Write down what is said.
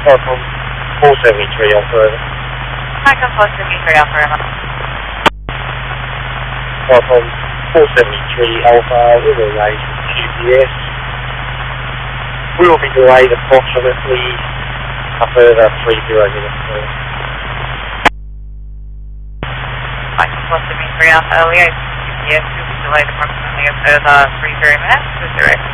Falcon 473 Alpha over. Falcon 473 Alpha over. Falcon 473 Alpha, we will raise GPS. We will be delayed approximately a further 30 minutes. Falcon 473 Alpha, we have GPS, we will be delayed approximately a further 30 minutes with direct